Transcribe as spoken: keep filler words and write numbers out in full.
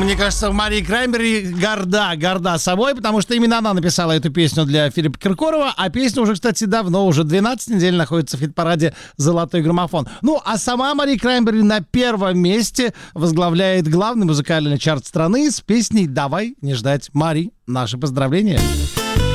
Мне кажется, Мария Краймбери горда, горда собой, потому что именно она написала эту песню для Филиппа Киркорова, а песня уже, кстати, давно, уже двенадцать недель находится в хит-параде «Золотой граммофон». Ну, а сама Мария Краймбери на первом месте возглавляет главный музыкальный чарт страны с песней «Давай не ждать Мари». Наши поздравления.